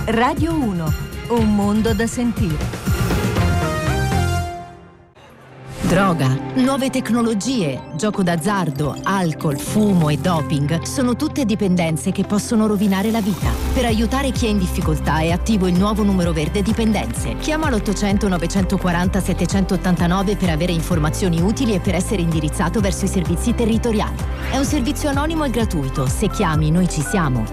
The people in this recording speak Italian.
Radio 1, un mondo da sentire. Droga, nuove tecnologie, gioco d'azzardo, alcol, fumo e doping sono tutte dipendenze che possono rovinare la vita. Per aiutare chi è in difficoltà è attivo il nuovo numero verde dipendenze. Chiama l'800 940 789 per avere informazioni utili e per essere indirizzato verso i servizi territoriali. È un servizio anonimo e gratuito. Se chiami, noi ci siamo.